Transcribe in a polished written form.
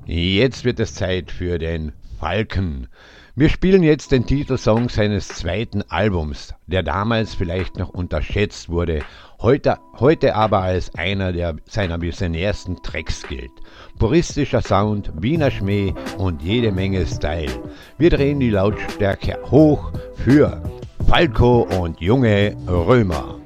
Jetzt wird es Zeit für den Falken. Wir spielen jetzt den Titelsong seines zweiten Albums, der damals vielleicht noch unterschätzt wurde, heute aber als einer seiner visionärsten Tracks gilt. Puristischer Sound, Wiener Schmäh und jede Menge Style. Wir drehen die Lautstärke hoch für Falco und junge Römer.